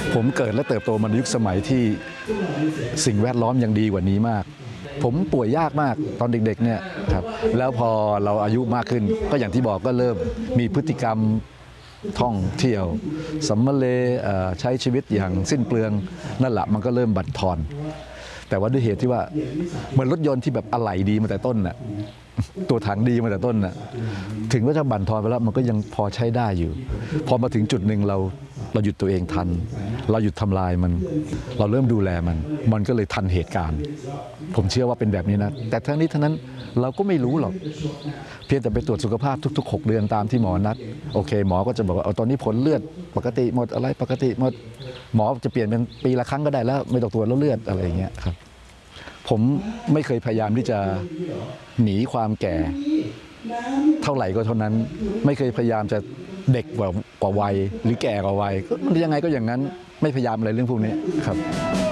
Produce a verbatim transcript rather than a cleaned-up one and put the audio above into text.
ผมเกิดและเติบโตมาในยุคสมัยที่สิ่งแวดล้อมยังดีกว่านี้มากผมป่วยยากมากตอนเด็กๆเนี่ยครับแล้วพอเราอายุมากขึ้นก็อย่างที่บอกก็เริ่มมีพฤติกรรมท่องเที่ยวสัมมะเลใช้ชีวิตอย่างสิ้นเปลืองนั่นแหละมันก็เริ่มบั่นทอนแต่ว่าด้วยเหตุที่ว่าเหมือนรถยนต์ที่แบบอะไหล่ดีมาแต่ต้นน่ะตัวถังดีมาแต่ต้นน่ะถึงว่าจะบั่นทอนไปแล้วมันก็ยังพอใช้ได้อยู่พอมาถึงจุดหนึ่งเราเราหยุดตัวเองทันเราหยุดทำลายมันเราเริ่มดูแลมันมันก็เลยทันเหตุการณ์ผมเชื่อว่าเป็นแบบนี้นะแต่ทั้งนี้ทั้งนั้นเราก็ไม่รู้หรอกเพียงแต่ไปตรวจสุขภาพทุกๆหกเดือนตามที่หมอนัดโอเคหมอก็จะบอกว่าเอาตอนนี้ผลเลือดปกติหมดอะไรปกติหมดหมอจะเปลี่ยนเป็นปีละครั้งก็ได้แล้วไม่ต้องตรวจแล้วเลือดอะไรอย่างเงี้ยครับผมไม่เคยพยายามที่จะหนีความแก่เท่าไหร่ก็เท่านั้นไม่เคยพยายามจะเด็กกว่ากว่าวัยหรือแก่กว่าวัยก็ยังไงก็อย่างนั้นไม่พยายามอะไรเรื่องพวกนี้ครับ